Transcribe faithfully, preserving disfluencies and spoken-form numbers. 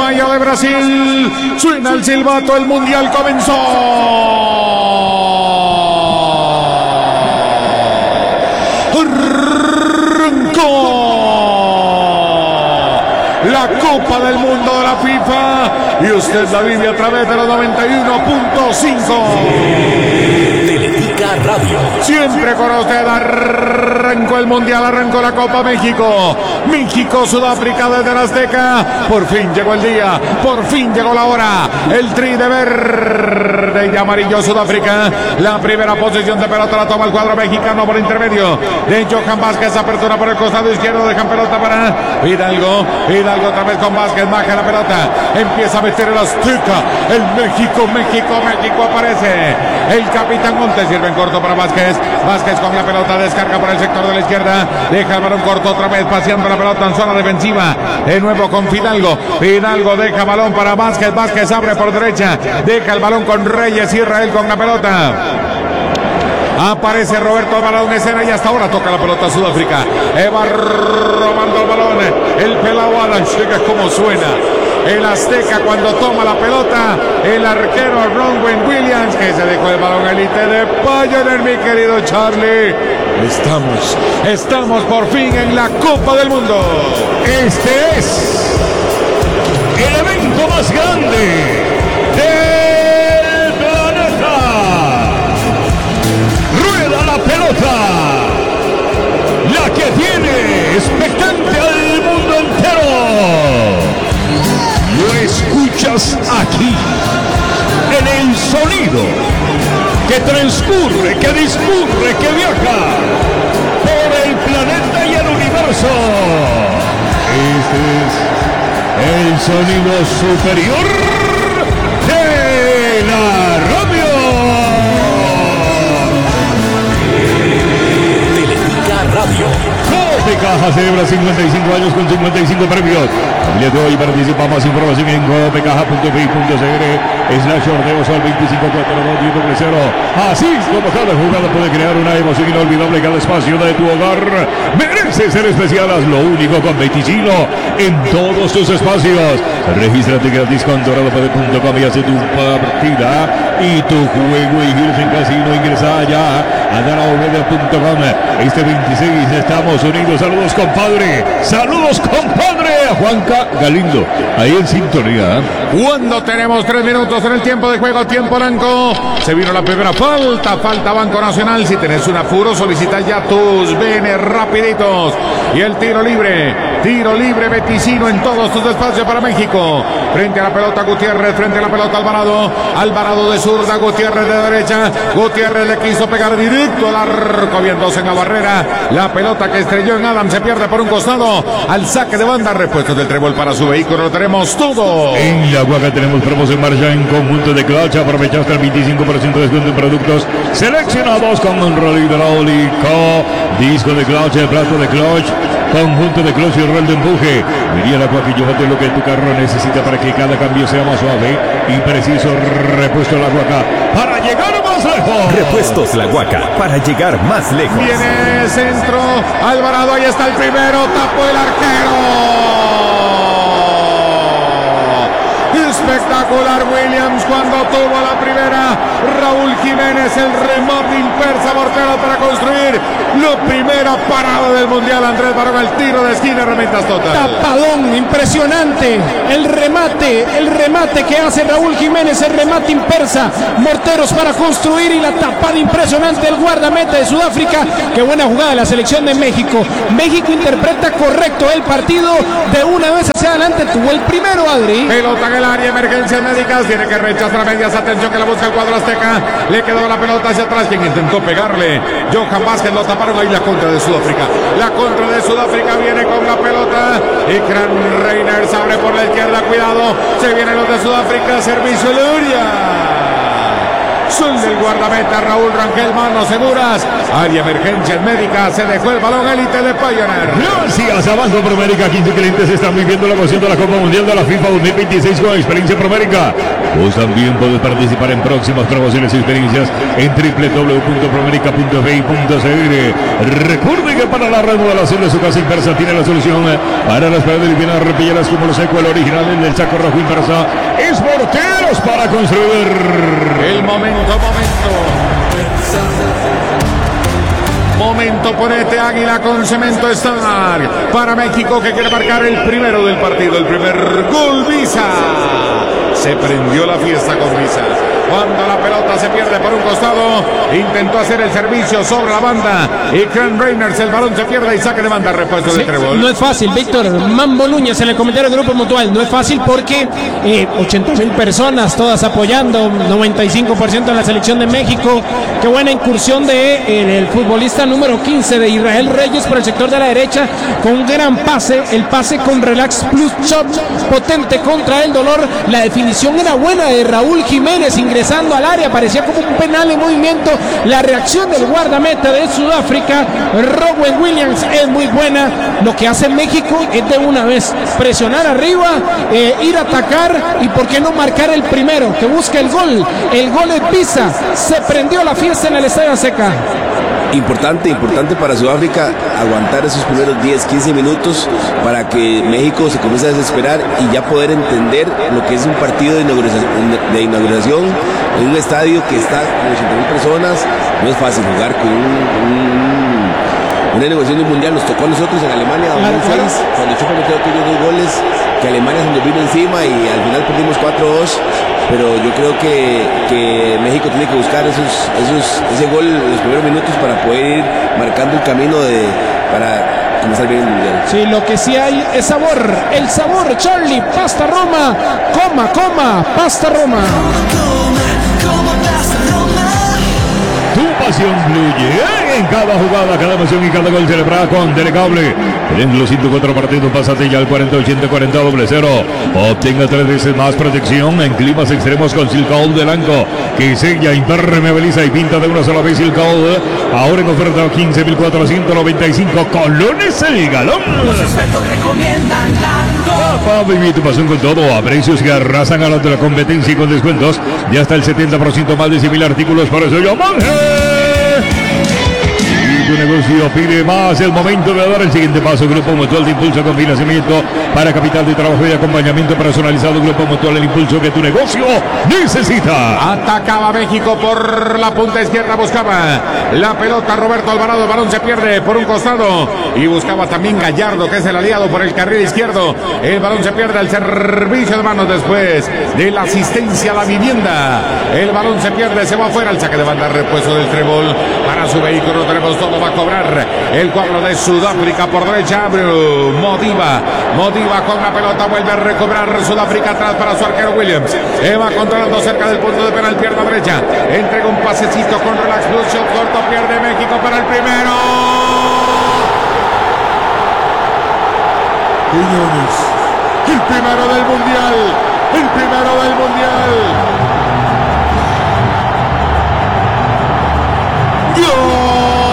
Bahía de Brasil. Suena el silbato, el mundial comenzó. La Copa del Mundo de la FIFA y usted la vive a través de la noventa y uno punto cinco. Teletica Radio. Siempre con usted arrancó el Mundial, arrancó la Copa México. México, Sudáfrica desde la Azteca. Por fin llegó el día, por fin llegó la hora. El tri de verde y amarillo Sudáfrica. La primera posición de pelota la toma el cuadro mexicano por intermedio de Johan Vázquez. Apertura por el costado izquierdo, dejan pelota para Hidalgo. Hidalgo otra vez con Vázquez, baja la pelota. Empieza a meter el Azteca. El México, México, México aparece. El capitán Montes sirve en corto para Vázquez. Vázquez con la pelota, descarga por el sector de la izquierda. Deja el balón corto otra vez, paseando la pelota en zona defensiva. De nuevo con Fidalgo. Fidalgo deja balón para Vázquez. Vázquez abre por derecha. Deja el balón con Reyes. Israel con la pelota. Aparece Roberto Alvarado en escena y hasta ahora toca la pelota Sudáfrica. Eva robando el balón. El pelado Alan, llega como suena. El Azteca cuando toma la pelota. El arquero Ronwen Williams que se dejó el balón elite de Pioneer, mi querido Charlie. Estamos, estamos por fin en la Copa del Mundo. Este es el evento más grande del planeta. Rueda la pelota, la que tiene expectante al mundo entero. Lo escuchas aquí, en el sonido que transcurre, que discurre, que viaja por el planeta y el universo. Este es el sonido superior de la radio. Teletica Radio. Copecaja celebra cincuenta y cinco años con cincuenta y cinco premios. El día de hoy participa, más información en copecaja punto p i punto c r slash sorteos al veinticinco cuatro dos diez cero. Así como cada jugada puede crear una emoción inolvidable, cada espacio de tu hogar merece ser especial. Hazlo único con Veiticino en todos tus espacios. Regístrate gratis con dorado p d punto com y hace tu partida y tu juego y giros en casino. Ingresa allá a dorado punto com. Este veintiséis estamos unidos. Saludos, compadre. Saludos, compadre. A Juanca Galindo, ahí en sintonía. Cuando tenemos tres minutos en el tiempo de juego, tiempo blanco. Se vino la primera falta, falta Banco Nacional. Si tenés un apuro, solicita ya tus bienes rapiditos. Y el tiro libre, tiro libre Veiticino en todos tus espacios para México. Frente a la pelota Gutiérrez, frente a la pelota Alvarado. Alvarado de zurda, Gutiérrez de derecha. Gutiérrez le quiso pegar directo al arco, viéndose en la barrera. La pelota que estrelló en Adam se pierde por un costado. Al saque de banda, repuestos del trébol para su vehículo. Lo tenemos todo. En La Guaca tenemos promos en marcha en conjunto de clutch. Aprovecha hasta el veinticinco por ciento de descuento en productos seleccionados con rol hidráulico, disco de clutch, el plato de clutch, conjunto de clutch y rol de empuje. Venía La Guaca y llévate lo que tu carro necesita para que cada cambio sea más suave y preciso. Repuesto La Guaca para llegar más lejos. Repuestos La Guaca para llegar más lejos. Viene centro, Alvarado, ahí está el primero, tapó el arquero. Espectacular Williams cuando tuvo la primera. Raúl Jiménez, el remate impersa Mortero para construir la primera parada del mundial. Andrés Barón, el tiro de esquina, herramientas total. Tapadón, impresionante. El remate, el remate que hace Raúl Jiménez, el remate impersa. Morteros para construir y la tapada impresionante del guardameta de Sudáfrica. Qué buena jugada de la selección de México. México interpreta correcto el partido. De una vez hacia adelante tuvo el primero, Adri. Pelota en el área, emergencias médicas. Tiene que rechazar a medias. Atención que la busca el cuadro azteca. Le quedó la pelota hacia atrás. Quien intentó pegarle, Johan Vázquez, lo taparon. Ahí la contra de Sudáfrica. La contra de Sudáfrica viene con la pelota. Y Gran Reiner se abre por la izquierda. Cuidado. Se vienen los de Sudáfrica. Servicio Luria. Son del guardameta Raúl Rangel, manos seguras. Área emergencias médicas, se dejó el balón élite de Pioneer. Gracias a Banco Promérica, quince clientes están viviendo la emoción de la Copa Mundial de la FIFA dos mil veintiséis con experiencia Promérica. Vos también podés participar en próximas promociones y experiencias en w w w punto promérica punto f i punto c r. Recuerde que para la remodelación de su casa inversa tiene la solución para las paredes y bienes repilleras como lo seco, el original, el del saco rojo inversa. Es Morteros para construir. El momento, momento. Momento, ponete Águila con Cemento Star. Para México que quiere marcar el primero del partido. El primer gol, Visa. Se prendió la fiesta con Visa. Cuando la pelota se pierde por un costado, intentó hacer el servicio sobre la banda y Kren Reiners, el balón se pierde y saque de banda, repuesto sí, del trébol. No es fácil, Víctor. Mambo Núñez en el comentario del Grupo Mutual. No es fácil porque eh, ochenta mil personas, todas apoyando, noventa y cinco por ciento en la selección de México. Qué buena incursión de eh, el futbolista número quince de Israel Reyes por el sector de la derecha, con un gran pase, el pase con Relax Plus Shot, potente contra el dolor. La definición era buena de Raúl Jiménez, ingresando al área, parecía como un penal en movimiento. La reacción del guardameta de Sudáfrica, Rowan Williams, es muy buena. Lo que hace México es de una vez presionar arriba, eh, ir a atacar y por qué no marcar el primero, que busca el gol. El gol es Visa. Se prendió la fiesta en el Estadio Azteca. Importante, importante para Sudáfrica aguantar esos primeros diez, quince minutos para que México se comience a desesperar y ya poder entender lo que es un partido de inauguración, de inauguración en un estadio que está con ochenta mil personas. No es fácil jugar con un, un, una negociación de un mundial. Nos tocó a nosotros en Alemania dos mil seis, cuando Chupa metió dos goles, que Alemania se nos vino encima y al final perdimos cuatro dos. Pero yo creo que, que México tiene que buscar esos, esos, ese gol en los primeros minutos para poder ir marcando el camino de, para comenzar bien el mundial. Sí, lo que sí hay es sabor, el sabor, Charlie, Pasta Roma, coma, coma, Pasta Roma. Tu pasión fluye en cada jugada, cada emoción y cada gol celebrada con Telecable. En los ciento cuatro partidos, pásate ya al cuarenta ochenta cuarenta doble cero. Obtenga tres veces más protección en climas extremos con Silcold de Lanco, que sella, impermeabiliza y pinta de una sola vez. Silcold, ahora en oferta quince mil cuatrocientos noventa y cinco colones el galón. Los expertos recomiendan Lanco. Para vivir tu pasión con todo, a precios que arrasan a los de la competencia y con descuentos de hasta el setenta por ciento, más de cien mil artículos. Por eso yo manje. Tu negocio pide más. El momento de dar el siguiente paso. Grupo Mutual de Impulso con financiamiento para capital de trabajo y acompañamiento personalizado. Grupo Mutual, el impulso que tu negocio necesita. Atacaba México por la punta izquierda, buscaba la pelota Roberto Alvarado, el balón se pierde por un costado y buscaba también Gallardo, que es el aliado, por el carril izquierdo. El balón se pierde al servicio de manos después de la asistencia a la vivienda. El balón se pierde, se va afuera, el saque de banda, repuesto del trébol para su vehículo. Tenemos todo, va a cobrar el cuadro de Sudáfrica por derecha. Abreu, Modiva, Modiva con la pelota, vuelve a recobrar Sudáfrica atrás para su arquero Williams. Eva controlando cerca del punto de penal, pierna derecha, entrega un pasecito con Relax Plus Shot corto, pierde México para el primero. Quiñones, el primero del mundial.